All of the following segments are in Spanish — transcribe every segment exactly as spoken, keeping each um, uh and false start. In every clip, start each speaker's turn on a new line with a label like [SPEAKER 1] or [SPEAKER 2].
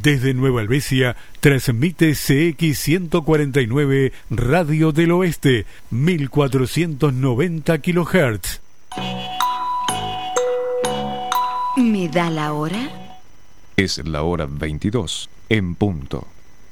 [SPEAKER 1] Desde Nueva Helvecia, transmite C X ciento cuarenta y nueve Radio del Oeste, mil cuatrocientos noventa kilohertz.
[SPEAKER 2] ¿Me da la hora?
[SPEAKER 3] Es la hora veintidós, en punto.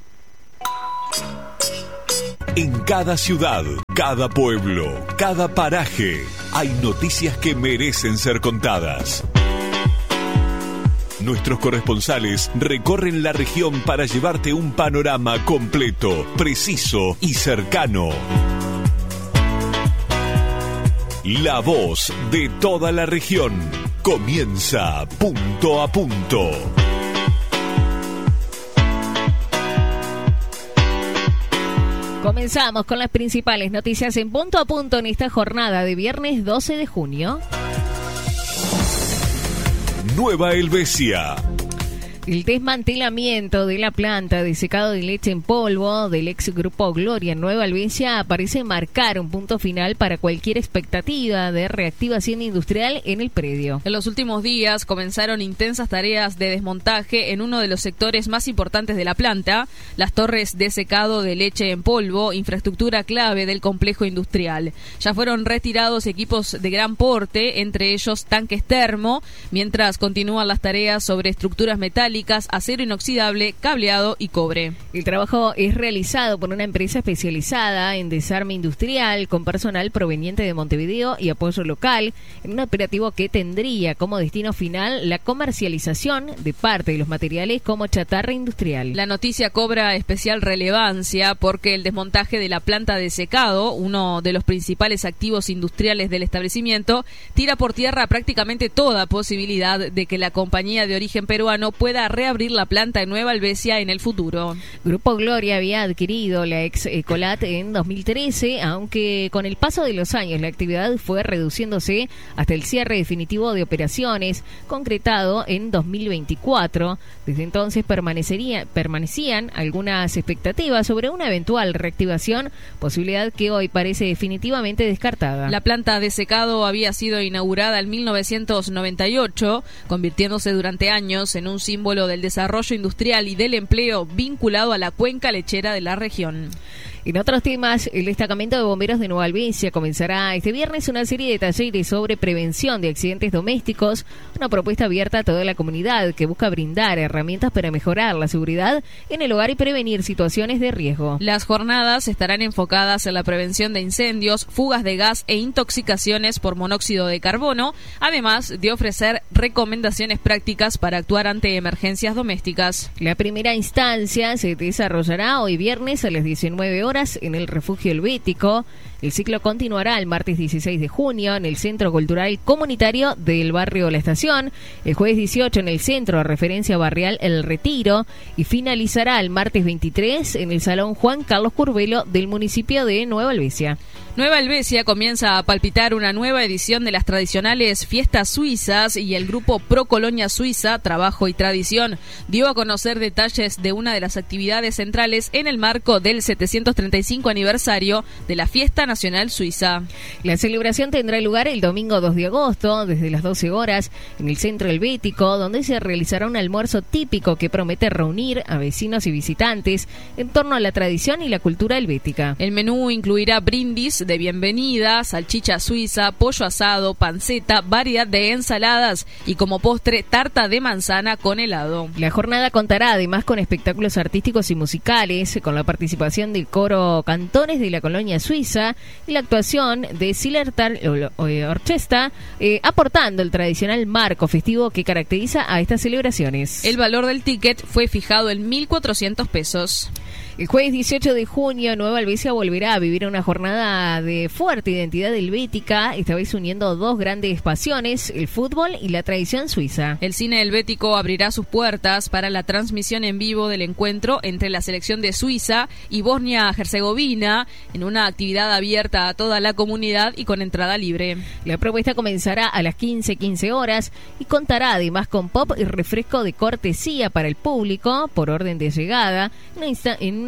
[SPEAKER 4] En cada ciudad, cada pueblo, cada paraje, hay noticias que merecen ser contadas. Nuestros corresponsales recorren la región para llevarte un panorama completo, preciso y cercano. La voz de toda la región comienza punto a punto.
[SPEAKER 5] Comenzamos con las principales noticias en punto a punto en esta jornada de viernes doce de junio.
[SPEAKER 4] Nueva Helvecia.
[SPEAKER 5] El desmantelamiento de la planta de secado de leche en polvo del ex Grupo Gloria en Nueva Helvecia parece marcar un punto final para cualquier expectativa de reactivación industrial en el predio.
[SPEAKER 6] En los últimos días comenzaron intensas tareas de desmontaje en uno de los sectores más importantes de la planta, las torres de secado de leche en polvo, infraestructura clave del complejo industrial. Ya fueron retirados equipos de gran porte, entre ellos tanques termo, mientras continúan las tareas sobre estructuras metálicas, acero inoxidable, cableado y cobre.
[SPEAKER 5] El trabajo es realizado por una empresa especializada en desarme industrial con personal proveniente de Montevideo y apoyo local, en un operativo que tendría como destino final la comercialización de parte de los materiales como chatarra industrial.
[SPEAKER 6] La noticia cobra especial relevancia porque el desmontaje de la planta de secado, uno de los principales activos industriales del establecimiento, tira por tierra prácticamente toda posibilidad de que la compañía de origen peruano pueda reabrir la planta en Nueva Helvecia en el futuro.
[SPEAKER 5] Grupo Gloria había adquirido la ex Ecolat en dos mil trece, aunque con el paso de los años la actividad fue reduciéndose hasta el cierre definitivo de operaciones, concretado en dos mil veinticuatro. Desde entonces permanecería, permanecían algunas expectativas sobre una eventual reactivación, posibilidad que hoy parece definitivamente descartada.
[SPEAKER 6] La planta de secado había sido inaugurada en mil novecientos noventa y ocho, convirtiéndose durante años en un símbolo del desarrollo industrial y del empleo vinculado a la cuenca lechera de la región.
[SPEAKER 5] En otros temas, el destacamento de bomberos de Nueva Helvecia comenzará este viernes una serie de talleres sobre prevención de accidentes domésticos, una propuesta abierta a toda la comunidad que busca brindar herramientas para mejorar la seguridad en el hogar y prevenir situaciones de riesgo.
[SPEAKER 6] Las jornadas estarán enfocadas en la prevención de incendios, fugas de gas e intoxicaciones por monóxido de carbono, además de ofrecer recomendaciones prácticas para actuar ante emergencias domésticas.
[SPEAKER 5] La primera instancia se desarrollará hoy viernes a las diecinueve horas en el Refugio Helvético. El ciclo continuará el martes dieciséis de junio en el Centro Cultural Comunitario del barrio La Estación, el jueves dieciocho en el Centro de Referencia Barrial El Retiro y finalizará el martes veintitrés en el Salón Juan Carlos Curvelo del municipio de Nueva Helvecia.
[SPEAKER 6] Nueva Helvecia comienza a palpitar una nueva edición de las tradicionales fiestas suizas y el grupo Pro Colonia Suiza, Trabajo y Tradición, dio a conocer detalles de una de las actividades centrales en el marco del setecientos treinta y cinco aniversario de la Fiesta Nacional Suiza.
[SPEAKER 5] La celebración tendrá lugar el domingo dos de agosto, desde las doce horas, en el Centro Helvético, donde se realizará un almuerzo típico que promete reunir a vecinos y visitantes en torno a la tradición y la cultura helvética.
[SPEAKER 6] El menú incluirá brindis de bienvenida, salchicha suiza, pollo asado, panceta, variedad de ensaladas y como postre tarta de manzana con helado.
[SPEAKER 5] La jornada contará además con espectáculos artísticos y musicales, con la participación del coro Cantones de la Colonia Suiza y la actuación de Silertar Orchestra, eh, aportando el tradicional marco festivo que caracteriza a estas celebraciones.
[SPEAKER 6] El valor del ticket fue fijado en mil cuatrocientos pesos.
[SPEAKER 5] El jueves dieciocho de junio, Nueva Helvecia volverá a vivir una jornada de fuerte identidad helvética, esta vez uniendo dos grandes pasiones, el fútbol y la tradición suiza.
[SPEAKER 6] El cine helvético abrirá sus puertas para la transmisión en vivo del encuentro entre la selección de Suiza y Bosnia-Herzegovina, en una actividad abierta a toda la comunidad y con entrada libre.
[SPEAKER 5] La propuesta comenzará a las quince quince horas y contará además con pop y refresco de cortesía para el público, por orden de llegada, en una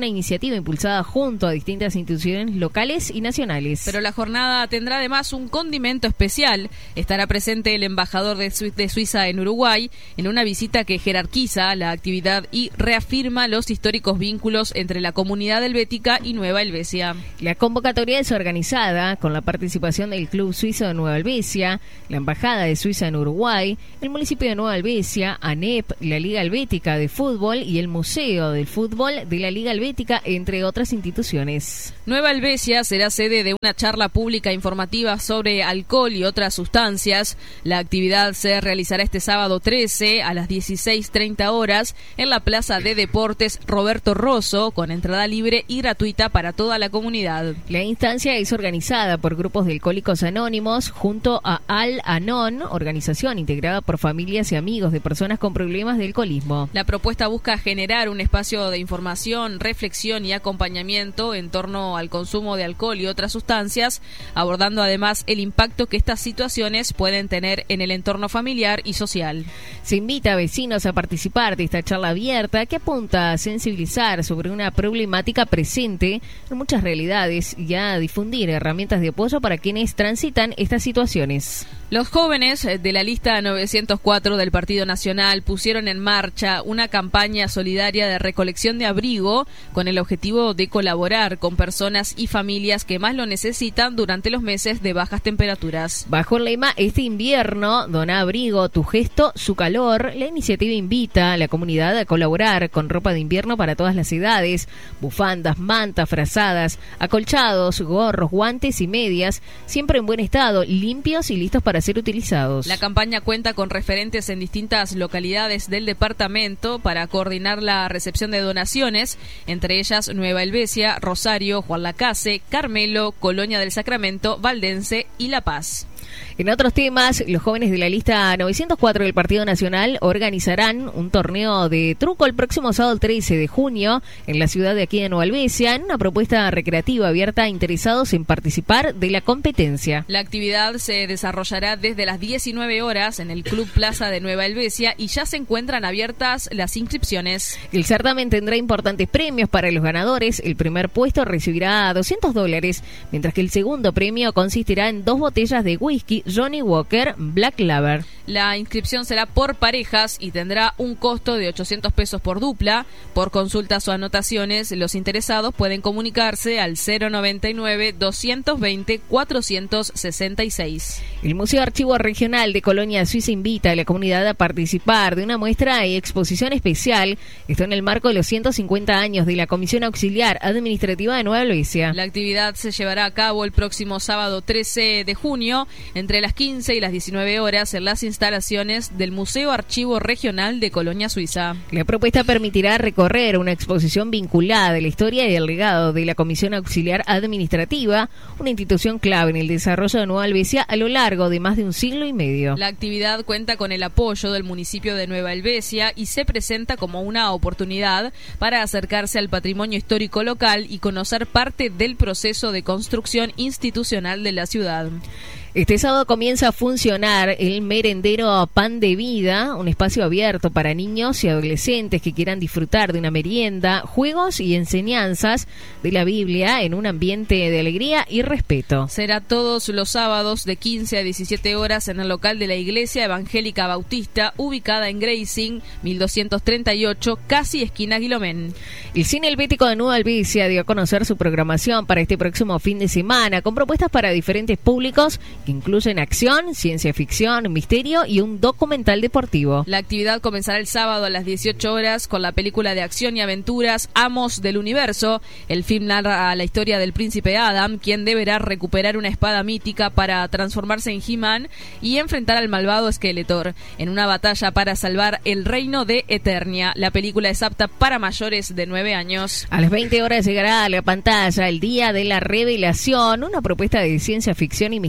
[SPEAKER 5] una iniciativa impulsada junto a distintas instituciones locales y nacionales.
[SPEAKER 6] Pero la jornada tendrá además un condimento especial. Estará presente el embajador de, Su- de Suiza en Uruguay en una visita que jerarquiza la actividad y reafirma los históricos vínculos entre la comunidad helvética y Nueva Helvecia.
[SPEAKER 5] La convocatoria es organizada con la participación del Club Suizo de Nueva Helvecia, la Embajada de Suiza en Uruguay, el municipio de Nueva Helvecia, ANEP, la Liga Helvética de Fútbol y el Museo del Fútbol de la Liga Helvética, entre otras instituciones.
[SPEAKER 6] Nueva Helvecia será sede de una charla pública informativa sobre alcohol y otras sustancias. La actividad se realizará este sábado trece a las dieciséis treinta horas en la Plaza de Deportes Roberto Rosso, con entrada libre y gratuita para toda la comunidad.
[SPEAKER 5] La instancia es organizada por grupos de alcohólicos anónimos junto a Al-Anon, organización integrada por familias y amigos de personas con problemas de alcoholismo.
[SPEAKER 6] La propuesta busca generar un espacio de información, reflexión y acompañamiento en torno al consumo de alcohol y otras sustancias, abordando además el impacto que estas situaciones pueden tener en el entorno familiar y social.
[SPEAKER 5] Se invita a vecinos a participar de esta charla abierta que apunta a sensibilizar sobre una problemática presente en muchas realidades y a difundir herramientas de apoyo para quienes transitan estas situaciones.
[SPEAKER 6] Los jóvenes de la lista novecientos cuatro del Partido Nacional pusieron en marcha una campaña solidaria de recolección de abrigo con el objetivo de colaborar con personas y familias que más lo necesitan durante los meses de bajas temperaturas.
[SPEAKER 5] Bajo el lema "Este invierno, dona abrigo, tu gesto, su calor", la iniciativa invita a la comunidad a colaborar con ropa de invierno para todas las edades, bufandas, mantas, frazadas, acolchados, gorros, guantes y medias, siempre en buen estado, limpios y listos para ser utilizados.
[SPEAKER 6] La campaña cuenta con referentes en distintas localidades del departamento para coordinar la recepción de donaciones, entre ellas Nueva Helvecia, Rosario, Juan Lacase, Carmelo, Colonia del Sacramento, Valdense y La Paz.
[SPEAKER 5] En otros temas, los jóvenes de la lista novecientos cuatro del Partido Nacional organizarán un torneo de truco el próximo sábado trece de junio en la ciudad de aquí de Nueva Helvecia, en una propuesta recreativa abierta a interesados en participar de la competencia.
[SPEAKER 6] La actividad se desarrollará desde las diecinueve horas en el Club Plaza de Nueva Helvecia y ya se encuentran abiertas las inscripciones.
[SPEAKER 5] El certamen tendrá importantes premios para los ganadores. El primer puesto recibirá doscientos dólares, mientras que el segundo premio consistirá en dos botellas de whisky Johnny Walker Black Label.
[SPEAKER 6] La inscripción será por parejas y tendrá un costo de ochocientos pesos por dupla. Por consultas o anotaciones, los interesados pueden comunicarse al cero noventa y nueve, doscientos veinte, cuatrocientos sesenta y seis.
[SPEAKER 5] El Museo Archivo Regional de Colonia Suiza invita a la comunidad a participar de una muestra y exposición especial. Esto en el marco de los ciento cincuenta años de la Comisión Auxiliar Administrativa de Nueva Helvecia.
[SPEAKER 6] La actividad se llevará a cabo el próximo sábado trece de junio entre las quince y las diecinueve horas en las instalaciones del Museo Archivo Regional de Colonia Suiza.
[SPEAKER 5] La propuesta permitirá recorrer una exposición vinculada a la historia y el legado de la Comisión Auxiliar Administrativa, una institución clave en el desarrollo de Nueva Helvecia a lo largo de más de un siglo y medio.
[SPEAKER 6] La actividad cuenta con el apoyo del municipio de Nueva Helvecia y se presenta como una oportunidad para acercarse al patrimonio histórico local y conocer parte del proceso de construcción institucional de la ciudad.
[SPEAKER 5] Este sábado comienza a funcionar el merendero Pan de Vida, un espacio abierto para niños y adolescentes que quieran disfrutar de una merienda, juegos y enseñanzas de la Biblia en un ambiente de alegría y respeto.
[SPEAKER 6] Será todos los sábados de quince a diecisiete horas en el local de la Iglesia Evangélica Bautista, ubicada en Greising, mil doscientos treinta y ocho, casi esquina Guilomén.
[SPEAKER 5] El Cine Helvético de Nueva Helvecia dio a conocer su programación para este próximo fin de semana, con propuestas para diferentes públicos que incluyen acción, ciencia ficción, misterio y un documental deportivo.
[SPEAKER 6] La actividad comenzará el sábado a las dieciocho horas con la película de acción y aventuras Amos del Universo. El film narra la historia del príncipe Adam, quien deberá recuperar una espada mítica para transformarse en He-Man y enfrentar al malvado Skeletor en una batalla para salvar el reino de Eternia. La película es apta para mayores de nueve años.
[SPEAKER 5] A las veinte horas llegará a la pantalla El Día de la Revelación, una propuesta de ciencia ficción y misterio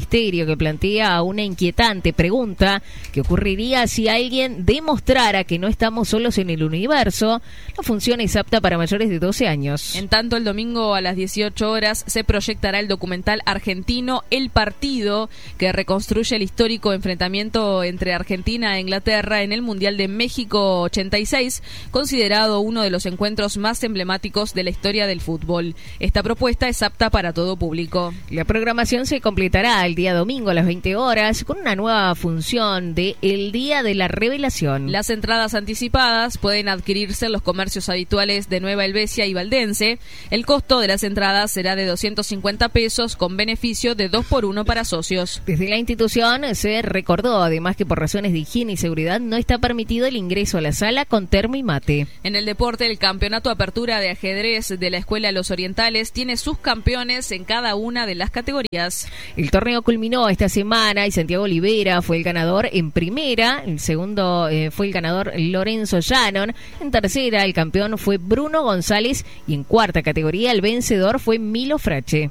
[SPEAKER 5] estudio que plantea una inquietante pregunta: ¿qué ocurriría si alguien demostrara que no estamos solos en el universo? La función es apta para mayores de doce años.
[SPEAKER 6] En tanto, el domingo a las dieciocho horas se proyectará el documental argentino El Partido, que reconstruye el histórico enfrentamiento entre Argentina e Inglaterra en el Mundial de México ochenta y seis, considerado uno de los encuentros más emblemáticos de la historia del fútbol. Esta propuesta es apta para todo público.
[SPEAKER 5] La programación se completará el día domingo a las veinte horas con una nueva función de El Día de la Revelación.
[SPEAKER 6] Las entradas anticipadas pueden adquirirse en los comercios habituales de Nueva Helvecia y Valdense. El costo de las entradas será de doscientos cincuenta pesos con beneficio de dos por uno para socios.
[SPEAKER 5] Desde la institución se recordó además que por razones de higiene y seguridad no está permitido el ingreso a la sala con termo y mate.
[SPEAKER 6] En el deporte, el Campeonato Apertura de Ajedrez de la Escuela Los Orientales tiene sus campeones en cada una de las categorías.
[SPEAKER 5] El torneo culminó esta semana y Santiago Olivera fue el ganador en primera. El segundo eh, fue el ganador Lorenzo Shannon. En tercera, el campeón fue Bruno González y en cuarta categoría el vencedor fue Milo Frache.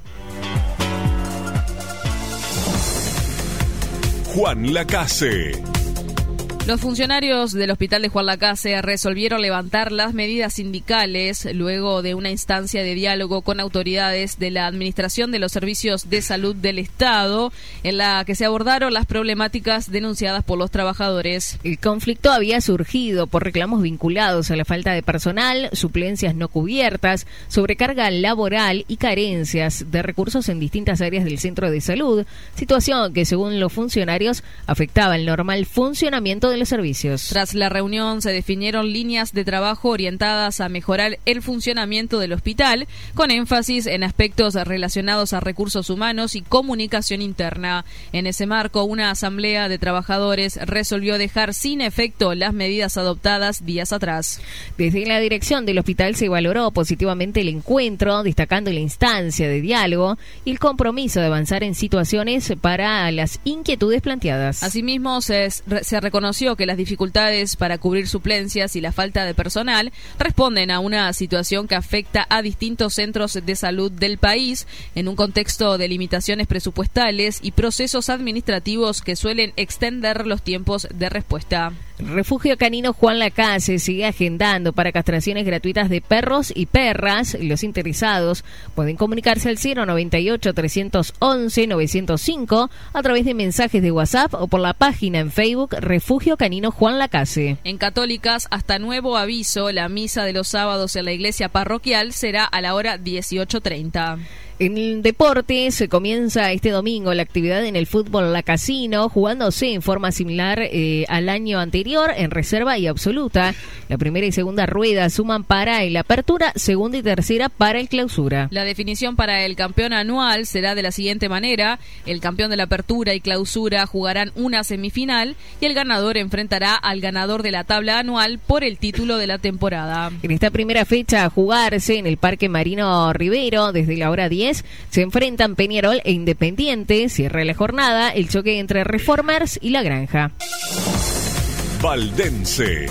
[SPEAKER 4] Juan Lacase.
[SPEAKER 6] Los funcionarios del Hospital de Juan Lacase resolvieron levantar las medidas sindicales luego de una instancia de diálogo con autoridades de la Administración de los Servicios de Salud del Estado, en la que se abordaron las problemáticas denunciadas por los trabajadores.
[SPEAKER 5] El conflicto había surgido por reclamos vinculados a la falta de personal, suplencias no cubiertas, sobrecarga laboral y carencias de recursos en distintas áreas del centro de salud, situación que, según los funcionarios, afectaba el normal funcionamiento de los servicios.
[SPEAKER 6] Tras la reunión se definieron líneas de trabajo orientadas a mejorar el funcionamiento del hospital, con énfasis en aspectos relacionados a recursos humanos y comunicación interna. En ese marco, una asamblea de trabajadores resolvió dejar sin efecto las medidas adoptadas días atrás.
[SPEAKER 5] Desde la dirección del hospital se valoró positivamente el encuentro, destacando la instancia de diálogo y el compromiso de avanzar en situaciones para las inquietudes planteadas.
[SPEAKER 6] Asimismo, se, se reconoció que las dificultades para cubrir suplencias y la falta de personal responden a una situación que afecta a distintos centros de salud del país en un contexto de limitaciones presupuestales y procesos administrativos que suelen extender los tiempos de respuesta.
[SPEAKER 5] Refugio Canino Juan Lacase sigue agendando para castraciones gratuitas de perros y perras. Los interesados pueden comunicarse al cero noventa y ocho, trescientos once, novecientos cinco a través de mensajes de WhatsApp o por la página en Facebook Refugio Canino Juan Lacase.
[SPEAKER 6] En Católicas, hasta nuevo aviso, la misa de los sábados en la iglesia parroquial será a la hora dieciocho treinta.
[SPEAKER 5] En el deporte se comienza este domingo la actividad en el fútbol lacasino, jugándose en forma similar eh, al año anterior en reserva y absoluta. La primera y segunda rueda suman para el apertura, segunda y tercera para el clausura.
[SPEAKER 6] La definición para el campeón anual será de la siguiente manera: el campeón de la apertura y clausura jugarán una semifinal y el ganador enfrentará al ganador de la tabla anual por el título de la temporada.
[SPEAKER 5] En esta primera fecha a jugarse en el Parque Marino Rivero desde la hora diez se enfrentan Peñarol e Independiente. Cierra la jornada el choque entre Reformers y La Granja.
[SPEAKER 4] Valdense.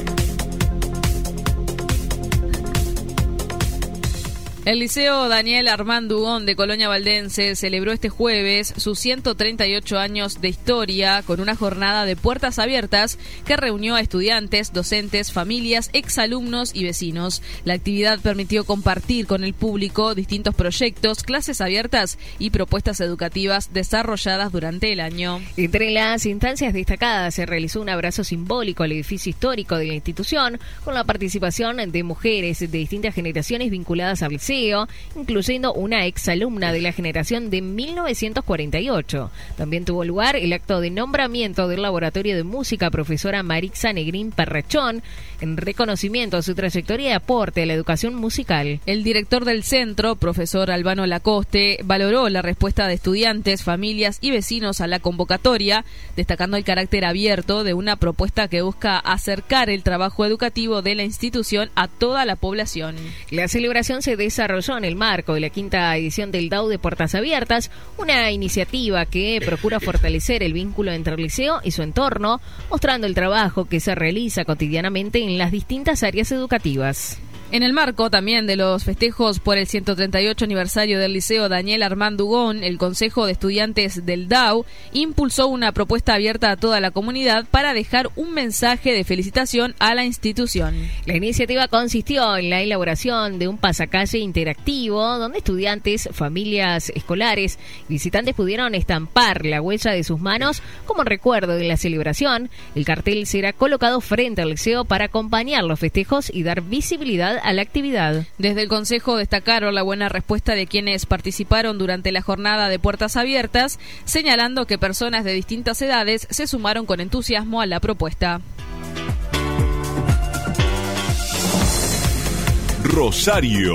[SPEAKER 6] El Liceo Daniel Armando Ugón de Colonia Valdense celebró este jueves sus ciento treinta y ocho años de historia con una jornada de puertas abiertas que reunió a estudiantes, docentes, familias, exalumnos y vecinos. La actividad permitió compartir con el público distintos proyectos, clases abiertas y propuestas educativas desarrolladas durante el año.
[SPEAKER 5] Entre las instancias destacadas se realizó un abrazo simbólico al edificio histórico de la institución con la participación de mujeres de distintas generaciones vinculadas al liceo, incluyendo una exalumna de la generación de mil novecientos cuarenta y ocho. También tuvo lugar el acto de nombramiento del Laboratorio de Música profesora Marixa Negrín Parrachón en reconocimiento a su trayectoria y aporte a la educación musical.
[SPEAKER 6] El director del centro, profesor Albano Lacoste, valoró la respuesta de estudiantes, familias y vecinos a la convocatoria, destacando el carácter abierto de una propuesta que busca acercar el trabajo educativo de la institución a toda la población.
[SPEAKER 5] La celebración se desarrolló en el marco de la quinta edición del D A U de Puertas Abiertas, una iniciativa que procura fortalecer el vínculo entre el liceo y su entorno, mostrando el trabajo que se realiza cotidianamente en las distintas áreas educativas.
[SPEAKER 6] En el marco también de los festejos por el ciento treinta y ocho aniversario del Liceo Daniel Armand Dugón, el Consejo de Estudiantes del D A U impulsó una propuesta abierta a toda la comunidad para dejar un mensaje de felicitación a la institución.
[SPEAKER 5] La iniciativa consistió en la elaboración de un pasacalle interactivo donde estudiantes, familias escolares y visitantes pudieron estampar la huella de sus manos como recuerdo de la celebración. El cartel será colocado frente al liceo para acompañar los festejos y dar visibilidad a la actividad.
[SPEAKER 6] Desde el Consejo destacaron la buena respuesta de quienes participaron durante la jornada de puertas abiertas, señalando que personas de distintas edades se sumaron con entusiasmo a la propuesta.
[SPEAKER 4] Rosario.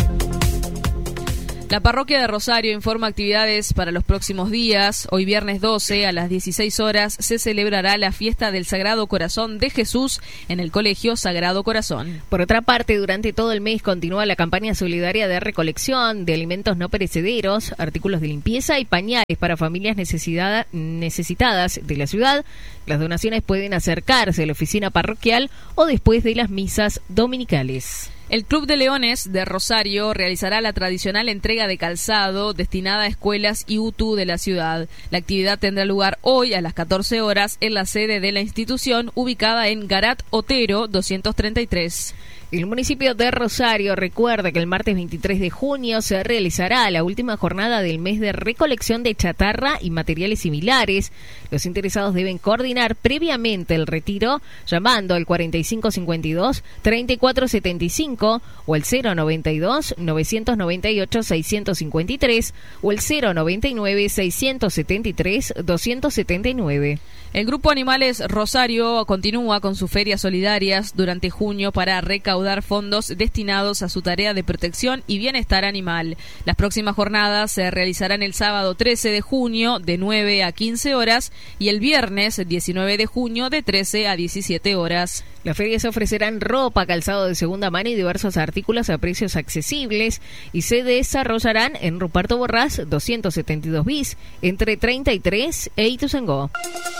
[SPEAKER 6] La parroquia de Rosario informa actividades para los próximos días. Hoy viernes doce a las dieciséis horas se celebrará la fiesta del Sagrado Corazón de Jesús en el Colegio Sagrado Corazón.
[SPEAKER 5] Por otra parte, durante todo el mes continúa la campaña solidaria de recolección de alimentos no perecederos, artículos de limpieza y pañales para familias necesitada, necesitadas de la ciudad. Las donaciones pueden acercarse a la oficina parroquial o después de las misas dominicales.
[SPEAKER 6] El Club de Leones de Rosario realizará la tradicional entrega de calzado destinada a escuelas y U T U de la ciudad. La actividad tendrá lugar hoy a las catorce horas en la sede de la institución ubicada en Garat Otero doscientos treinta y tres.
[SPEAKER 5] El municipio de Rosario recuerda que el martes veintitrés de junio se realizará la última jornada del mes de recolección de chatarra y materiales similares. Los interesados deben coordinar previamente el retiro llamando al cuarenta y cinco cincuenta y dos treinta y cuatro setenta y cinco o el cero noventa y dos novecientos noventa y ocho seiscientos cincuenta y tres o el cero noventa y nueve seiscientos setenta y tres doscientos setenta y nueve.
[SPEAKER 6] El Grupo Animales Rosario continúa con sus ferias solidarias durante junio para recaudar fondos destinados a su tarea de protección y bienestar animal. Las próximas jornadas se realizarán el sábado trece de junio de nueve a quince horas y el viernes diecinueve de junio de trece a diecisiete horas.
[SPEAKER 5] Las ferias ofrecerán ropa, calzado de segunda mano y diversos artículos a precios accesibles y se desarrollarán en Ruperto Borrás doscientos setenta y dos bis entre treinta y tres e Ituzaingó.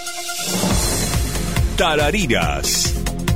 [SPEAKER 4] Tarariras.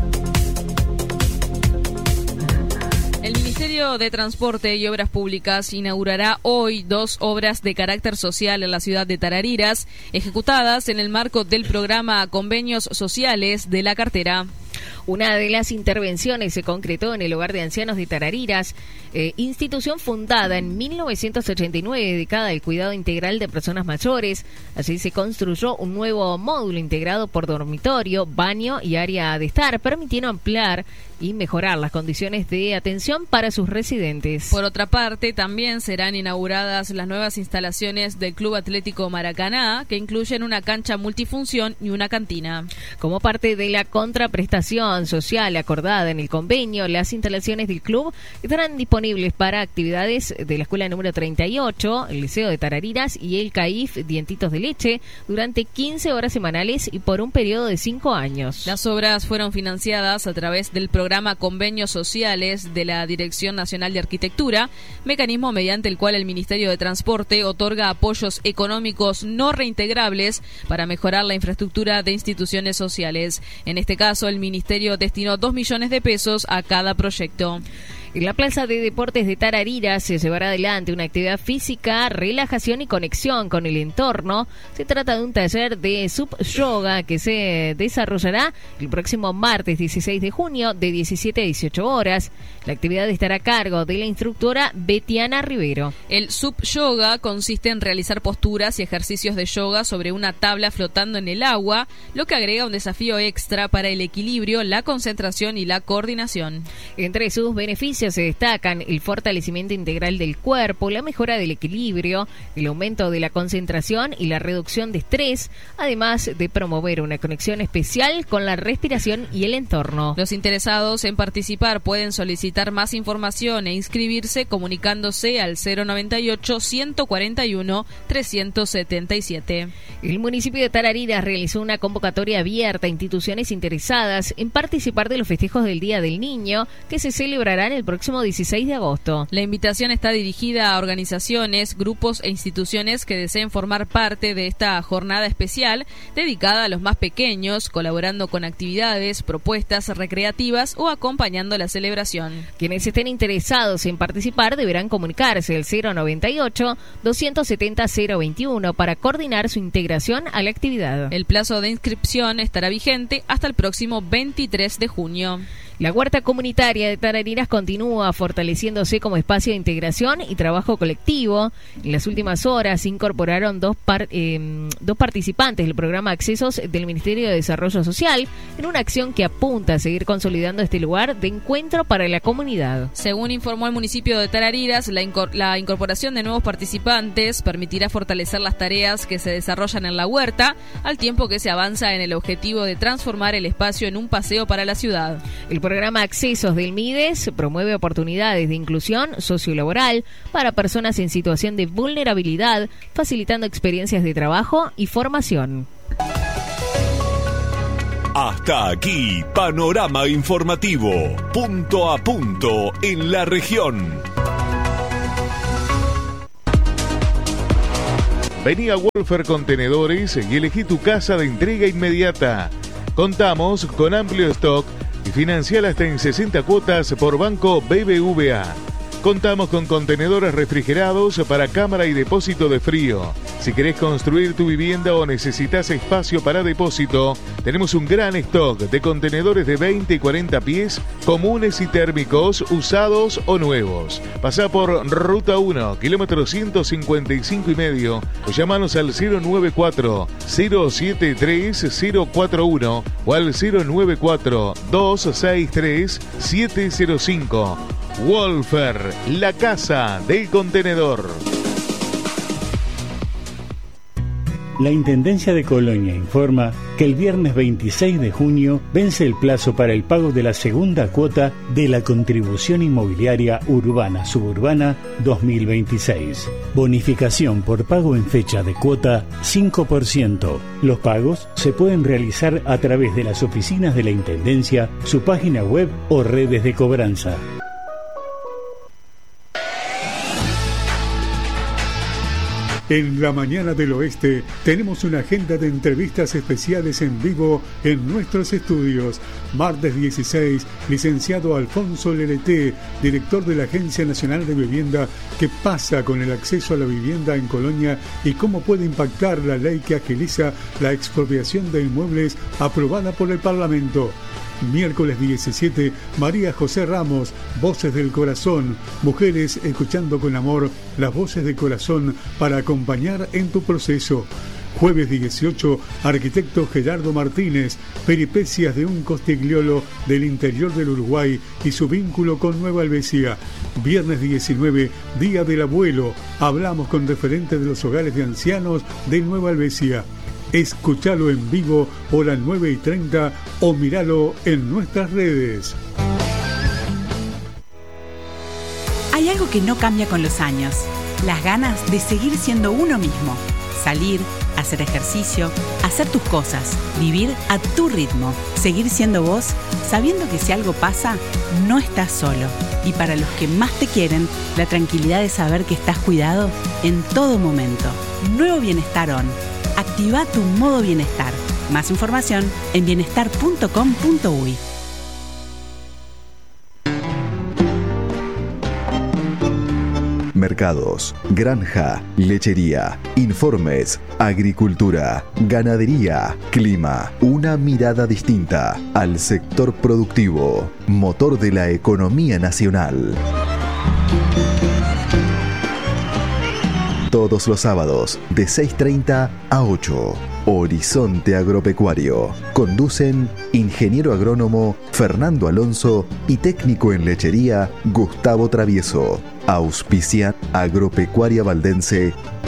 [SPEAKER 6] El Ministerio de Transporte y Obras Públicas inaugurará hoy dos obras de carácter social en la ciudad de Tarariras, ejecutadas en el marco del programa Convenios Sociales de la cartera.
[SPEAKER 5] Una de las intervenciones se concretó en el Hogar de Ancianos de Tarariras, eh, institución fundada en mil novecientos ochenta y nueve dedicada al cuidado integral de personas mayores. Así se construyó un nuevo módulo integrado por dormitorio, baño y área de estar, permitiendo ampliar y mejorar las condiciones de atención para sus residentes.
[SPEAKER 6] Por otra parte, también serán inauguradas las nuevas instalaciones del Club Atlético Maracaná, que incluyen una cancha multifunción y una cantina.
[SPEAKER 5] Como parte de la contraprestación social acordada en el convenio, las instalaciones del club estarán disponibles para actividades de la escuela número treinta y ocho, el Liceo de Tarariras y el C A I F Dientitos de Leche durante quince horas semanales y por un periodo de cinco años.
[SPEAKER 6] Las obras fueron financiadas a través del programa Convenios Sociales de la Dirección Nacional de Arquitectura, mecanismo mediante el cual el Ministerio de Transporte otorga apoyos económicos no reintegrables para mejorar la infraestructura de instituciones sociales. En este caso, el Ministerio destinó dos millones de pesos a cada proyecto.
[SPEAKER 5] En la Plaza de Deportes de Tarariras se llevará adelante una actividad física, relajación y conexión con el entorno. Se trata de un taller de sub-yoga que se desarrollará el próximo martes dieciséis de junio de diecisiete a dieciocho horas. La actividad estará a cargo de la instructora Betiana Rivero.
[SPEAKER 6] El sub-yoga consiste en realizar posturas y ejercicios de yoga sobre una tabla flotando en el agua, lo que agrega un desafío extra para el equilibrio, la concentración y la coordinación.
[SPEAKER 5] Entre sus beneficios se destacan el fortalecimiento integral del cuerpo, la mejora del equilibrio, el aumento de la concentración y la reducción de estrés, además de promover una conexión especial con la respiración y el entorno.
[SPEAKER 6] Los interesados en participar pueden solicitar más información e inscribirse comunicándose al cero noventa y ocho, ciento cuarenta y uno, trescientos setenta y siete.
[SPEAKER 5] El municipio de Tarariras realizó una convocatoria abierta a instituciones interesadas en participar de los festejos del Día del Niño que se celebrarán el próximo próximo dieciséis de agosto.
[SPEAKER 6] La invitación está dirigida a organizaciones, grupos e instituciones que deseen formar parte de esta jornada especial dedicada a los más pequeños, colaborando con actividades, propuestas recreativas o acompañando la celebración.
[SPEAKER 5] Quienes estén interesados en participar deberán comunicarse al cero noventa y ocho, doscientos setenta, cero veintiuno para coordinar su integración a la actividad.
[SPEAKER 6] El plazo de inscripción estará vigente hasta el próximo veintitrés de junio.
[SPEAKER 5] La huerta comunitaria de Tarariras continúa fortaleciéndose como espacio de integración y trabajo colectivo. En las últimas horas se incorporaron dos, par, eh, dos participantes del programa Accesos del Ministerio de Desarrollo Social en una acción que apunta a seguir consolidando este lugar de encuentro para la comunidad.
[SPEAKER 6] Según informó el municipio de Tarariras, la, incor- la incorporación de nuevos participantes permitirá fortalecer las tareas que se desarrollan en la huerta, al tiempo que se avanza en el objetivo de transformar el espacio en un paseo para la ciudad.
[SPEAKER 5] El programa Accesos del MIDES promueve oportunidades de inclusión sociolaboral para personas en situación de vulnerabilidad, facilitando experiencias de trabajo y formación.
[SPEAKER 4] Hasta aquí, Panorama Informativo, punto a punto en la región.
[SPEAKER 7] Vení a Wolfer Contenedores y elegí tu casa de entrega inmediata. Contamos con amplio stock y financiar hasta en sesenta cuotas por Banco B B V A. Contamos con contenedores refrigerados para cámara y depósito de frío. Si querés construir tu vivienda o necesitas espacio para depósito, tenemos un gran stock de contenedores de veinte y cuarenta pies, comunes y térmicos, usados o nuevos. Pasá por Ruta uno, kilómetro ciento cincuenta y cinco y medio, o llamanos al cero noventa y cuatro, cero siete tres, cero cuatro uno o al cero noventa y cuatro, doscientos sesenta y tres, setecientos cinco. Wolfer, la casa del contenedor.
[SPEAKER 8] La Intendencia de Colonia informa que el viernes veintiséis de junio vence el plazo para el pago de la segunda cuota de la Contribución Inmobiliaria Urbana Suburbana dos mil veintiséis. Bonificación por pago en fecha de cuota cinco por ciento. Los pagos se pueden realizar a través de las oficinas de la Intendencia, su página web o redes de cobranza.
[SPEAKER 1] En la mañana del oeste tenemos una agenda de entrevistas especiales en vivo en nuestros estudios. Martes dieciséis, licenciado Alfonso Leleté, director de la Agencia Nacional de Vivienda, ¿qué pasa con el acceso a la vivienda en Colonia y cómo puede impactar la ley que agiliza la expropiación de inmuebles aprobada por el Parlamento? Miércoles diecisiete, María José Ramos, Voces del Corazón, mujeres escuchando con amor las voces del corazón para acompañar en tu proceso. Jueves dieciocho, arquitecto Gerardo Martínez, peripecias de un costigliolo del interior del Uruguay y su vínculo con Nueva Helvecia. Viernes diecinueve, Día del Abuelo, hablamos con referentes de los hogares de ancianos de Nueva Helvecia. Escúchalo en vivo, hora nueve y treinta, o míralo en nuestras redes.
[SPEAKER 9] Hay algo que no cambia con los años: las ganas de seguir siendo uno mismo. Salir, hacer ejercicio, hacer tus cosas, vivir a tu ritmo, seguir siendo vos, sabiendo que si algo pasa, no estás solo. Y para los que más te quieren, la tranquilidad de saber que estás cuidado en todo momento. Nuevo Bienestar On. Activa tu modo bienestar. Más información en bienestar punto com punto uy.
[SPEAKER 10] Mercados, granja, lechería, informes, agricultura, ganadería, clima. Una mirada distinta al sector productivo, motor de la economía nacional. Todos los sábados, de seis treinta a ocho. Horizonte Agropecuario. Conducen ingeniero agrónomo Fernando Alonso y técnico en lechería Gustavo Travieso. Auspicia Agropecuaria Valdense